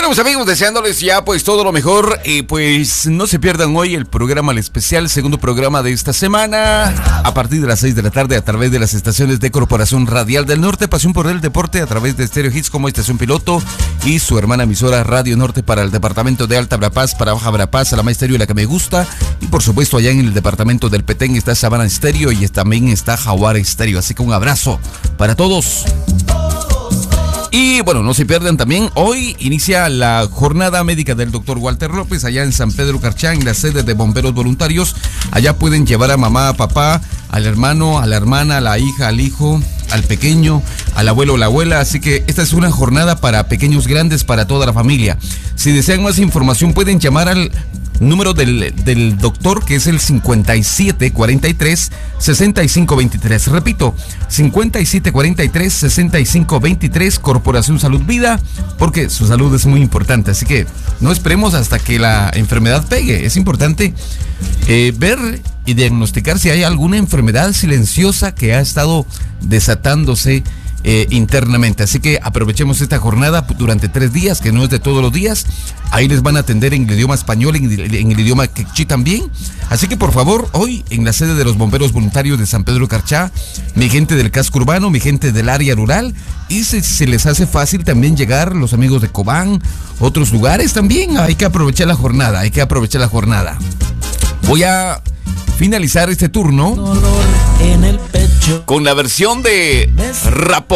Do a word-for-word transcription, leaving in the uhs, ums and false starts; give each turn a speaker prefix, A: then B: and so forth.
A: Bueno, pues amigos, deseándoles ya pues todo lo mejor. Y pues no se pierdan hoy el programa El Especial, segundo programa de esta semana, a partir de las seis de la tarde a través de las estaciones de Corporación Radial del Norte, Pasión por el Deporte a través de Stereo Hits como estación piloto y su hermana emisora Radio Norte para el departamento de Alta Verapaz, para Baja Verapaz, a la más estéreo, la que me gusta. Y por supuesto allá en el departamento del Petén está Sabana Estéreo y también está Jaguar Estéreo. Así que un abrazo para todos. Y bueno, no se pierdan también, hoy inicia la jornada médica del doctor Walter López allá en San Pedro Carchá, en la sede de Bomberos Voluntarios. Allá pueden llevar a mamá, a papá, al hermano, a la hermana, a la hija, al hijo, al pequeño, al abuelo o la abuela. Así que esta es una jornada para pequeños, grandes, para toda la familia. Si desean más información pueden llamar al número del, del doctor, que es el cincuenta y siete cuarenta y tres sesenta y cinco veintitrés. Repito, cincuenta y siete cuarenta y tres sesenta y cinco veintitrés, Corporación Salud Vida, porque su salud es muy importante. Así que no esperemos hasta que la enfermedad pegue. Es importante eh, ver y diagnosticar si hay alguna enfermedad silenciosa que ha estado desatándose Eh, internamente. Así que aprovechemos esta jornada durante tres días, que no es de todos los días. Ahí les van a atender en el idioma español, en el, en el idioma quechí también. Así que por favor, hoy en la sede de los Bomberos Voluntarios de San Pedro Carchá, mi gente del casco urbano, mi gente del área rural, y si se, se les hace fácil también llegar, los amigos de Cobán, otros lugares también, hay que aprovechar la jornada, hay que aprovechar la jornada. Voy a finalizar este turno
B: dolor en el pecho
A: con la versión de Rapo